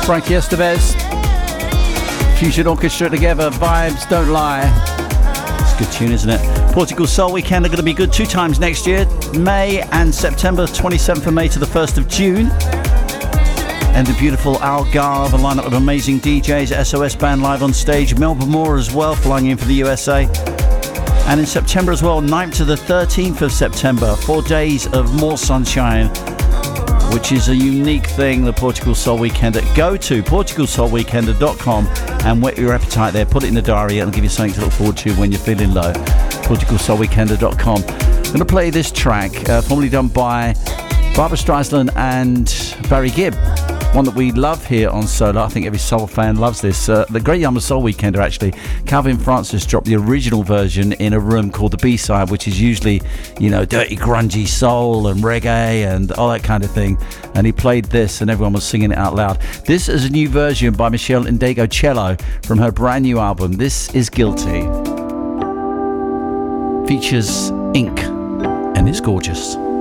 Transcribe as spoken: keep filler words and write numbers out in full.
Frankie Estevez, Fusion Orchestra together, Vibes Don't Lie. It's a good tune, isn't it? Portugal Soul Weekend are going to be good two times next year, May and September, twenty-seventh of May to the first of June. And the beautiful Algarve, a lineup of amazing D Js, S O S Band live on stage, Melba Moore as well, flying in for the U S A. And in September as well, ninth to the thirteenth of September, four days of more sunshine, which is a unique thing, the Portugal Soul Weekender. Go to portugal soul weekender dot com and whet your appetite there. Put it in the diary and it'll give you something to look forward to when you're feeling low. portugal soul weekender dot com. I'm going to play this track, uh, formerly done by Barbara Streisand and Barry Gibb. One that we love here on Solar. I think every soul fan loves this. Uh, the Great Yama Soul Weekender, actually. Calvin Francis dropped the original version in a room called the B-side, which is usually, you know, dirty, grungy soul and reggae and all that kind of thing. And he played this and everyone was singing it out loud. This is a new version by Michelle Ndegeocello from her brand new album. This is Guilty. Features Ink and it's gorgeous.